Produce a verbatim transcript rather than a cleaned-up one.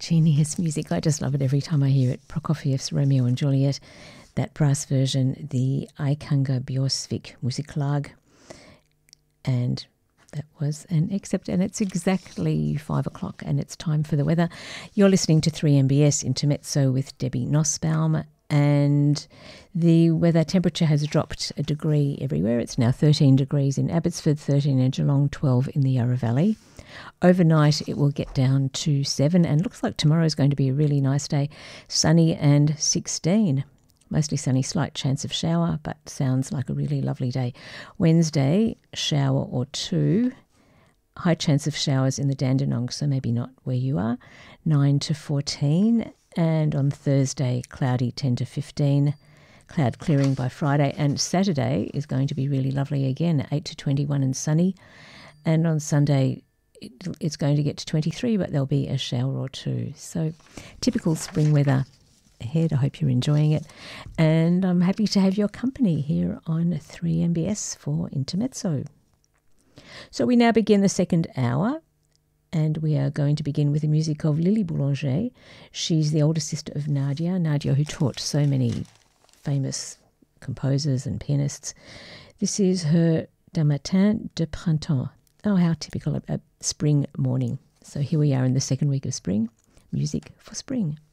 Genius music. I just love it every time I hear it. Prokofiev's Romeo and Juliet, that brass version, the Eikanger Biosvik Musiklag. And that was an excerpt, and it's exactly five o'clock and it's time for the weather. You're listening to three M B S Intermezzo with Debbie Nussbaum, and the weather temperature has dropped a degree everywhere. It's now thirteen degrees in Abbotsford, thirteen in Geelong, twelve in the Yarra Valley. Overnight it will get down to seven, and looks like tomorrow is going to be a really nice day, sunny and sixteen. Mostly sunny, slight chance of shower, but sounds like a really lovely day. Wednesday, shower or two. High chance of showers in the Dandenong, so maybe not where you are, nine to fourteen. And on Thursday, cloudy, ten to fifteen. Cloud clearing by Friday. And Saturday is going to be really lovely again, eight to twenty-one and sunny. And on Sunday, it, it's going to get to twenty-three, but there'll be a shower or two. So typical spring weather ahead. I hope you're enjoying it. And I'm happy to have your company here on three M B S for Intermezzo. So we now begin the second hour, and we are going to begin with the music of Lily Boulanger. She's the older sister of Nadia, Nadia who taught so many famous composers and pianists. This is her D'un matin de printemps. Oh, how typical, a, a spring morning. So here we are in the second week of spring. Music for spring.